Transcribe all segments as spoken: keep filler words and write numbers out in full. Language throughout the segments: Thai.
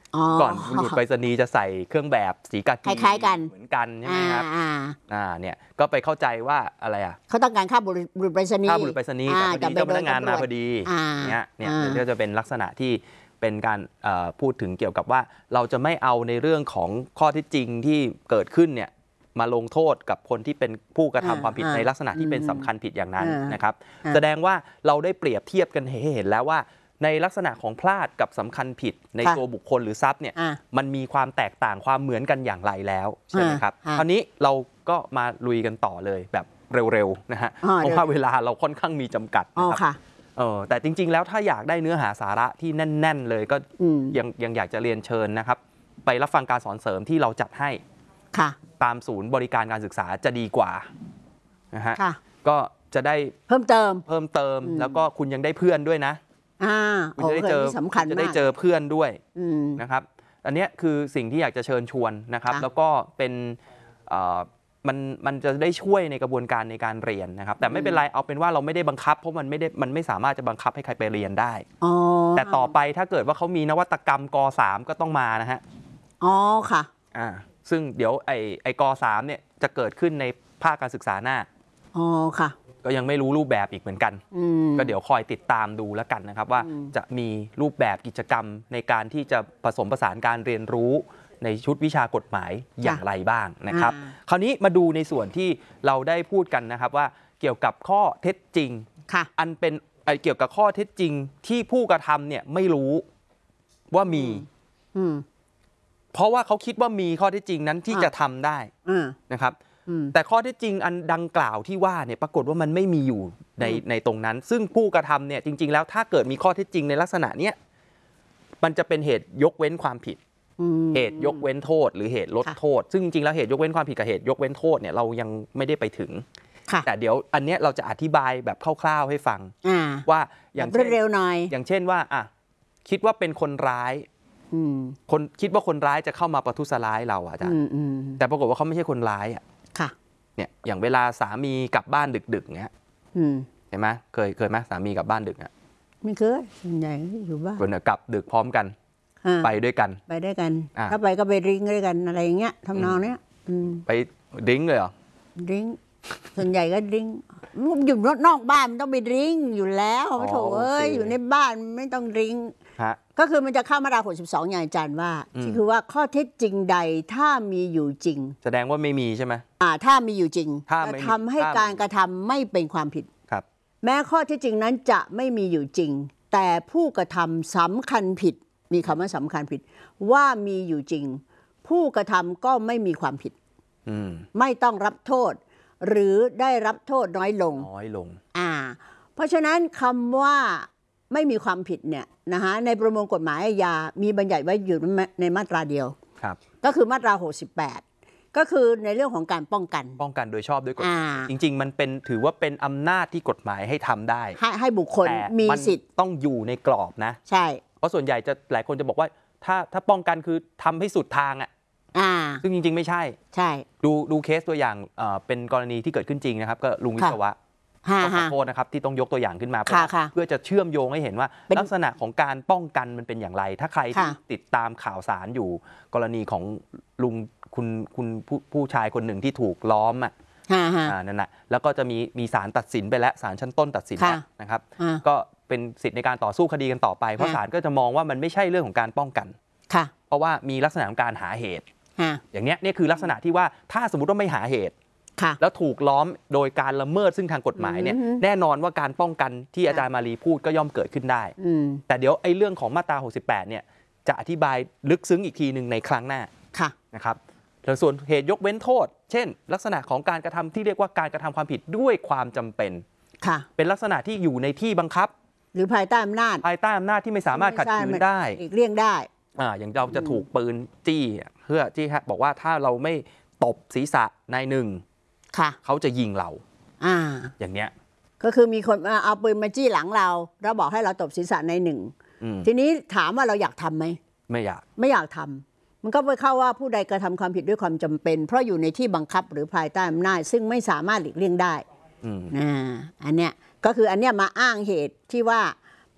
ก่อนบุรุษไปรษณีย์จะใส่เครื่องแบบสีกากีคล้ายๆกันเหมือนกันใช่ไหมครับอ่าเนี่ยก็ไปเข้าใจว่าอะไรอ่ะเขาต้องการค่าบุรุษไปรษณีย์ค่าบุรุษไปรษณีย์แต่พอดีเจ้าพนักงานมาพอดีเนี่ยเนี่ยก็จะเป็นลักษณะที่เป็นการพูดถึงเกี่ยวกับว่าเราจะไม่เอาในเรื่องของข้อเท็จจริงที่เกิดขึ้นเนี่ยมาลงโทษกับคนที่เป็นผู้กระทำความผิดในลักษณะที่เป็นสำคัญผิดอย่างนั้นนะครับแสดงว่าเราได้เปรียบเทียบกันให้เห็นแล้วว่าในลักษณะของพลาดกับสำคัญผิดในตัวบุคคลหรือทรัพย์เนี่ยมันมีความแตกต่างความเหมือนกันอย่างไรแล้วใช่ไหมครับคราวนี้เราก็มาลุยกันต่อเลยแบบเร็วๆนะฮะเพราะว่าเวลาเราค่อนข้างมีจำกัดนะครับเออแต่จริงๆแล้วถ้าอยากได้เนื้อหาสาระที่แน่นๆเลยก็ยังยังอยากจะเรียนเชิญนะครับไปรับฟังการสอนเสริมที่เราจัดให้ตามศูนย์บริการการศึกษาจะดีกว่านะฮะก็จะได้เพิ่มเติมเพิ่มเติมแล้วก็คุณยังได้เพื่อนด้วยนะคุณจะได้เจอจะได้เจอเพื่อนด้วยนะครับอันนี้คือสิ่งที่อยากจะเชิญชวนนะครับแล้วก็เป็นมันมันจะได้ช่วยในกระบวนการในการเรียนนะครับแต่ไม่เป็นไรเอาเป็นว่าเราไม่ได้บังคับเพราะมันไม่ได้มันไม่สามารถจะบังคับให้ใครไปเรียนได้แต่ต่อไปถ้าเกิดว่าเขามีนวัตกรรมก.สาม ก็ต้องมานะฮะอ๋อค่ะอ่าซึ่งเดี๋ยวไอ้ไอ้ก.สาม เนี่ยจะเกิดขึ้นในภาคการศึกษาหน้าอ๋อค่ะก็ยังไม่รู้รูปแบบอีกเหมือนกันก็เดี๋ยวคอยติดตามดูแล้วกันนะครับว่าจะมีรูปแบบกิจกรรมในการที่จะผสมผสานการเรียนรู้ในชุดวิชากฎหมายอย่างไรบ้างนะครับคราวนี้มาดูในส่วนที่เราได้พูดกันนะครับว่าเกี่ยวกับข้อเท็จจริงอันเป็นเกี่ยวกับข้อเท็จจริงที่ผู้กระทำเนี่ยไม่รู้ว่ามีเพราะว่าเขาคิดว่ามีข้อเท็จจริงนั้นที่จะทำได้นะครับแต่ข้อเท็จจริงอันดังกล่าวที่ว่าเนี่ยปรากฏว่ามันไม่มีอยู่ในในตรงนั้นซึ่งผู้กระทำเนี่ยจริงๆแล้วถ้าเกิดมีข้อเท็จจริงในลักษณะเนี้ยมันจะเป็นเหตุยกเว้นความผิดเหตุยกเว้นโทษหรือเหตุลดโทษซึ่งจริงๆแล้วเหตุยกเว้นความผิดกับเหตุยกเว้นโทษเนี่ยเรายังไม่ได้ไปถึงแต่เดี๋ยวอันเนี้ยเราจะอธิบายแบบคร่าวๆให้ฟังว่าอย่างเช่นเร็วๆหน่อยอย่างเช่นว่าอ่ะคิดว่าเป็นคนร้ายคนคิดว่าคนร้ายจะเข้ามาประทุษร้ายเราอาจารย์แต่ปรากฏว่าเขาไม่ใช่คนร้ายอ่ะเนี่ยอย่างเวลาสามีกลับบ้านดึกๆเงี้ยเห็นไหมเคยเคยไหมสามีกลับบ้านดึกอ่ะไม่เคยส่วนใหญ่อยู่บ้านคนกลับดึกพร้อมกันไปด้วยกันไปด้วยกันถ้าไปก็ไปดริ้งด้วยกันอะไรอย่างเงี้ยทำนองเนี้ยไปดริ้งเลยเหรอดริ้งส่วนใหญ่ก็ดริ้งอยู่นอกบ้านมันต้องไปดริ้งอยู่แล้วไม่ถูกเอ้ยอยู่ในบ้านไม่ต้องดริ้งก็คือมันจะเข้ามาตราหกสิบสองอย่างอาจารย์ว่าที่คือว่าข้อเท็จจริงใดถ้ามีอยู่จริงแสดงว่าไม่มีใช่ไหมอ่าถ้ามีอยู่จริงจะทำให้การกระทำไม่เป็นความผิดครับแม้ข้อเท็จจริงนั้นจะไม่มีอยู่จริงแต่ผู้กระทำสำคัญผิดมีคำว่าสำคัญผิดว่ามีอยู่จริงผู้กระทำก็ไม่มีความผิดไม่ต้องรับโทษหรือได้รับโทษน้อยลงน้อยลงอ่าเพราะฉะนั้นคำว่าไม่มีความผิดเนี่ยนะคะในประมวลกฎหมายอาญามีบัญญัติไว้อยู่ในมาตราเดียวครับก็คือมาตราหกสิบแปดก็คือในเรื่องของการป้องกันป้องกันโดยชอบด้วยกฎหมายจริงๆมันเป็นถือว่าเป็นอำนาจที่กฎหมายให้ทำได้ให้ให้บุคคลมีสิทธิ์ต้องอยู่ในกรอบนะใช่เพราะส่วนใหญ่จะหลายคนจะบอกว่าถ้าถ้าป้องกันคือทำให้สุดทางอ่ะซึ่งจริงๆไม่ใช่ใช่ดูดูเคสตัวอย่างเป็นกรณีที่เกิดขึ้นจริงนะครับก็ลุงวิศวะต้องขอโทษนะครับที่ต้องยกตัวอย่างขึ้นมาเพื่อจะเชื่อมโยงให้เห็นว่าลักษณะของการป้องกันมันเป็นอย่างไรถ้าใครที่ติดตามข่าวสารอยู่กรณีของลุงคุณคุณผู้ชายคนหนึ่งที่ถูกล้อมอ่ะนั่นแหละแล้วก็จะมีมีศาลตัดสินไปแล้วศาลชั้นต้นตัดสินแล้วนะครับก็เป็นสิทธิในการต่อสู้คดีกันต่อไปเพราะศาลก็จะมองว่ามันไม่ใช่เรื่องของการป้องกันเพราะว่ามีลักษณะของการหาเหตุอย่างนี้นี่คือลักษณะที่ว่าถ้าสมมติว่าไม่หาเหตุแล้วถูกล้อมโดยการละเมิดซึ่งทางกฎหมายเนี่ยแน่นอนว่าการป้องกันที่อาจารย์มารีพูดก็ย่อมเกิดขึ้นได้แต่เดี๋ยวไอ้เรื่องของมาตราหกสิบแปดเนี่ยจะอธิบายลึกซึ้งอีกทีหนึ่งในครั้งหน้านะครับแต่ส่วนเหตุยกเว้นโทษเช่นลักษณะของการกระทำที่เรียกว่าการกระทำความผิดด้วยความจำเป็นเป็นลักษณะที่อยู่ในที่บังคับหรือภายใต้อำนาจภายใต้อำนาจที่ไม่สามารถขัดขืนได้อีกเลี่ยงได้อ่าอย่างเราจะถูกปืนจี้เพื่อที่บอกว่าถ้าเราไม่ตบศีรษะนายหนึ่งเขาจะยิงเราอ่าอย่างเนี้ยก็คือมีคนเอาปืนมาจี้หลังเราแล้วบอกให้เราตบศีรษะนายหนึ่งทีนี้ถามว่าเราอยากทำไหมไม่อยากไม่อยากทำมันก็ไปเข้าว่าผู้ใดกระทำความผิดด้วยความจำเป็นเพราะอยู่ในที่บังคับหรือภายใต้อำนาจซึ่งไม่สามารถหลีกเลี่ยงได้อ่าอันเนี้ยก็คืออันเนี้ยมาอ้างเหตุที่ว่า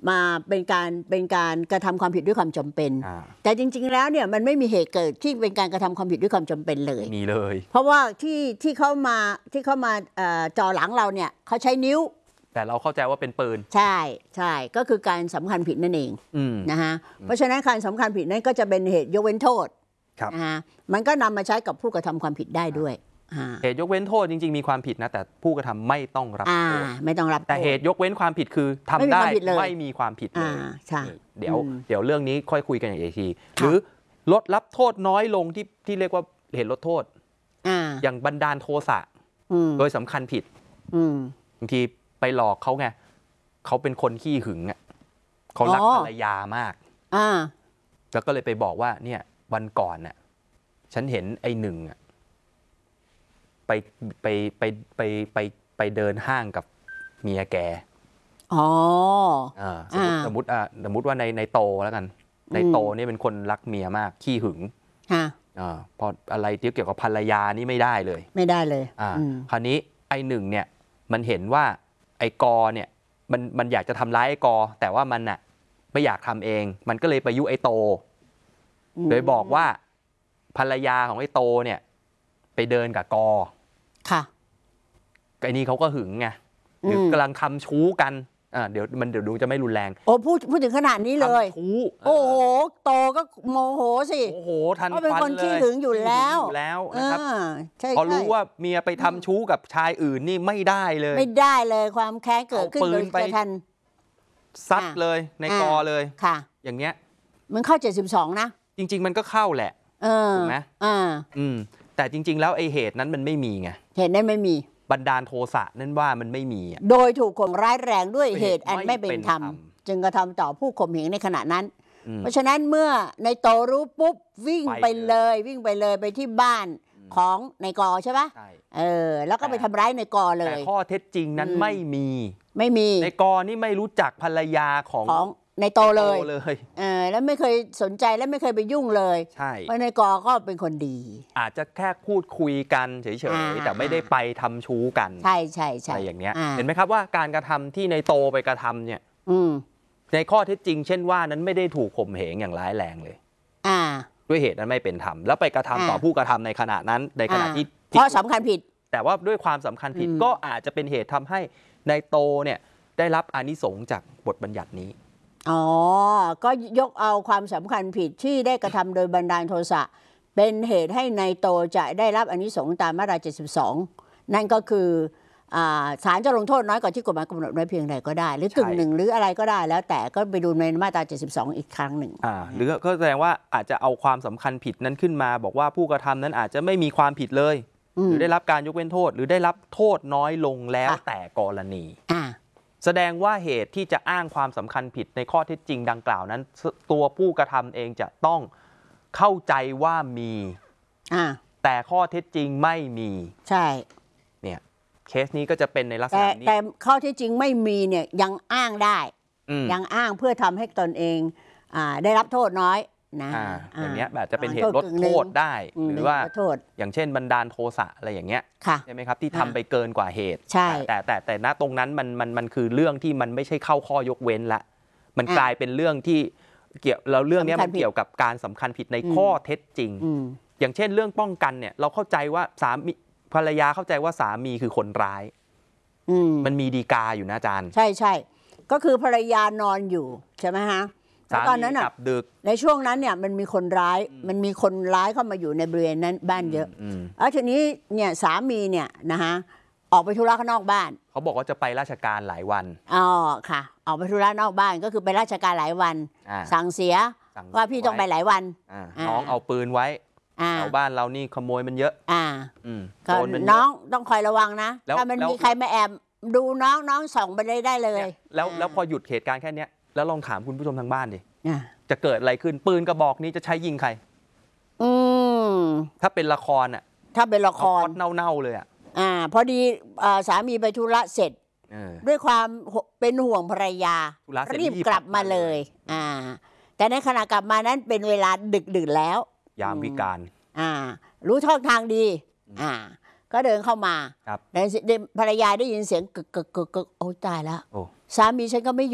มาเป็นการเป็นการกระทำความผิดด้วยความจำเป็นแต่จริงๆแล้วเนี่ยมันไม่มีเหตุเกิดที่เป็นการกระทำความผิดด้วยความจำเป็นเลยมีเลยเพราะว่าที่ที่เขามาที่เขามาจ่อหลังเราเนี่ยเขาใช้นิ้วแต่เราเข้าใจว่าเป็นปืนใช่ใช่ก็คือการสำคัญผิดนั่นเองนะฮะเพราะฉะนั้นการสำคัญผิดนั้นก็จะเป็นเหตุยกเว้นโทษนะฮะมันก็นำมาใช้กับผู้กระทำความผิดได้ด้วยเหตุยกเว้นโทษจริงๆมีความผิดนะแต่ผู้กระทำไม่ต้องรับโทษไม่ต้องรับแต่เหตุยกเว้นความผิดคือทำได้ไม่มีความผิดเลยเดี๋ยวเดี๋ยวเรื่องนี้ค่อยคุยกันอย่างอีกทีหรือลดรับโทษน้อยลงที่ที่เรียกว่าเหตุลดโทษอย่างบันดาลโทสะโดยสำคัญผิดบางทีไปหลอกเขาไงเขาเป็นคนขี้หึงอ่ะเขารักภรรยามากแล้วก็เลยไปบอกว่าเนี่ยวันก่อนน่ะฉันเห็นไอ้หนึ่งอ่ะไปไปไปไปไปไปเดินห้างกับเมียแกอ๋อสมมติสมมติอ่ะสมมติว่าในในโตแล้วกันในโตนี่เป็นคนรักเมียมากขี้หึงอ่าพออะไรเกี่ยวกับภรรยานี่ไม่ได้เลยไม่ได้เลยอ่าคราวนี้ไอ้หนึ่งเนี่ยมันเห็นว่าไอ้กอเนี่ยมันมันอยากจะทำร้ายไอ้กอแต่ว่ามันน่ะไม่อยากทำเองมันก็เลยไปยุไอ้โตโดยบอกว่าภรรยาของไอ้โตเนี่ยไปเดินกับกอค่ะไอ้นี่เขาก็หึงไงหรือกำลังทำชู้กันอ่าเดี๋ยวมันเดี๋ยวดูจะไม่รุนแรงโอ้พูดพูดถึงขนาดนี้เลยชู้โอ้โหโตก็โมโหสิโอ้โหทันฟันเลยเป็นคนขี้หึงอยู่แล้วแล้วนะครับพอรู้ว่าเมียไปทำชู้กับชายอื่นนี่ไม่ได้เลยไม่ได้เลยความแค้นเกิดขึ้นโดยกระทันซัดเลยในกอเลยค่ะอย่างเงี้ยมันเข้าเจ็ดสิบสองนะจริงๆมันก็เข้าแหละถูกไหมอ่าอืมแต่จริงๆแล้วไอ้เหตุนั้นมันไม่มีไงเหตุนั้นไม่มีบันดาลโทสะนั่นว่ามันไม่มีโดยถูกข่มร้ายแรงด้วยเหตุอันไม่เป็นธรรมจึงกระทำต่อผู้ข่มเหงในขณะนั้นเพราะฉะนั้นเมื่อในโตรู้ปุ๊บวิ่งไปเลยวิ่งไปเลยไปที่บ้านของในกอใช่ปะเออแล้วก็ไปทำร้ายในกอเลยแต่ข้อเท็จจริงนั้นไม่มีไม่มีในกอนี่ไม่รู้จักภรรยาของในโตเลยเออแล้วไม่เคยสนใจและไม่เคยไปยุ่งเลยใช่เพราะในกอก็เป็นคนดีอาจจะแค่พูดคุยกันเฉยๆแต่ไม่ได้ไปทำชู้กันใช่ใช่ใช่อะไรอย่างเงี้ยเห็นไหมครับว่าการกระทำที่ในโตไปกระทำเนี่ยในข้อเท็จจริงเช่นว่านั้นไม่ได้ถูกข่มเหงอย่างร้ายแรงเลยด้วยเหตุนั้นไม่เป็นธรรมแล้วไปกระทำต่อผู้กระทำในขณะนั้นในขณะที่เพราะสำคัญผิดแต่ว่าด้วยความสำคัญผิดก็อาจจะเป็นเหตุทำให้ในโตเนี่ยได้รับอานิสงส์จากบทบัญญัตินี้อ๋อก็ยกเอาความสำคัญผิดที่ได้กระทำโดยบันดาลโทสะเป็นเหตุให้นายโตจะได้รับอานิสงส์ตามมาตราเจ็ดสิบสองนั่นก็คือศาลจะลงโทษน้อยกว่าที่กฎหมายกำหนดไว้เพียงใดก็ได้หรือกึ่งหนึ่งหรืออะไรก็ได้แล้วแต่ก็ไปดูในมาตราเจ็ดสิบสองอีกครั้งหนึ่งอ่าหรือก็แสดงว่าอาจจะเอาความสำคัญผิดนั้นขึ้นมาบอกว่าผู้กระทำนั้นอาจจะไม่มีความผิดเลยหรือได้รับการยกเว้นโทษหรือได้รับโทษน้อยลงแล้วแต่กรณีแสดงว่าเหตุที่จะอ้างความสำคัญผิดในข้อเท็จจริงดังกล่าวนั้นตัวผู้กระทำเองจะต้องเข้าใจว่ามีแต่ข้อเท็จจริงไม่มีใช่เนี่ยเคสนี้ก็จะเป็นในลักษณะนี้แต่ข้อเท็จจริงไม่มีเนี่ยยังอ้างได้ยังอ้างเพื่อทำให้ตนเองได้รับโทษน้อยนะอย่างเงี้ยแบบจะเป็นเหตุลดโทษได้หรือว่าอย่างเช่นบันดาลโทสะอะไรอย่างเงี้ยใช่ไหมครับที่ทำไปเกินกว่าเหตุแต่แต่แต่ณตรงนั้นมันมันมันคือเรื่องที่มันไม่ใช่เข้าข้อยกเว้นละมันกลายเป็นเรื่องที่เกี่ยวแล้วเรื่องนี้มันเกี่ยวกับการสำคัญผิดในข้อเท็จจริงอย่างเช่นเรื่องป้องกันเนี่ยเราเข้าใจว่าสามีภรรยาเข้าใจว่าสามีคือคนร้ายมันมีฎีกาอยู่นะอาจารย์ใช่ใช่ก็คือภรรยานอนอยู่ใช่ไหมฮะตอนนั้นอ่ะในช่วงนั้นเนี่ยมันมีคนร้ายมันมีคนร้ายเข้ามาอยู่ในบริเวณนั้นบ้านเยอะแล้วทีนี้เนี่ยสามีเนี่ยนะฮะออกไปธุระข้างนอกบ้านเขาบอกว่าจะไปราชการหลายวันอ๋อค่ะออกไปธุระนอกบ้านก็คือไปราชการหลายวันสั่งเสียว่าพี่ต้องไปหลายวันน้องเอาปืนไว้แถวบ้านเรานี่ขโมยมันเยอะอ่าก็น้องต้องคอยระวังนะถ้ามันมีใครมาแอบดูน้องน้องส่องไปได้ได้เลยแล้วแล้วพอหยุดเหตุการณ์แค่นี้แล้วลองถามคุณผู้ชมทางบ้านดิจะเกิดอะไรขึ้นปืนกระบอกนี้จะใช้ยิงใครอืมถ้าเป็นละครอ่ะถ้าเป็นละครเน่าๆเลยอ่ะอ่าพอดีสามีไปธุระเสร็จด้วยความเป็นห่วงภรรยารีบกลับมาเลยอ่าแต่ในขณะกลับมานั้นเป็นเวลาดึกดื่นแล้วยามวิกาลอ่ารู้ช่องทางดีอ่าก็เดินเข้ามาภรรยาได้ยินเสียงกึกกึกกึกกึกโอ้ตายแล้วสามีฉันก็ไม่อยู่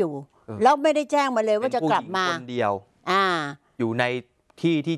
แล้วไม่ได้แจ้งมาเลยว่าจะกลับมาคนเดียวอ่าอยู่ในที่ที่